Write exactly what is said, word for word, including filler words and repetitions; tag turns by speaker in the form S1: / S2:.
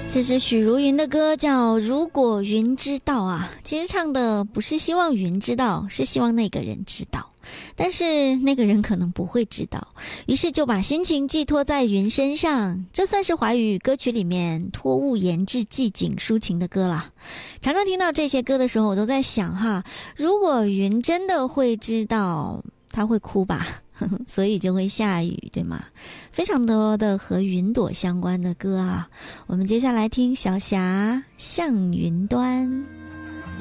S1: 这是许茹芸的歌，叫《如果云知道》啊。其实唱的不是希望云知道，是希望那个人知道，但是那个人可能不会知道，于是就把心情寄托在云身上。这算是华语歌曲里面托物言志、寄景抒情的歌啦。常常听到这些歌的时候，我都在想哈，如果云真的会知道，他会哭吧？所以就会下雨，对吗？非常多的和云朵相关的歌啊。我们接下来听小霞向云端。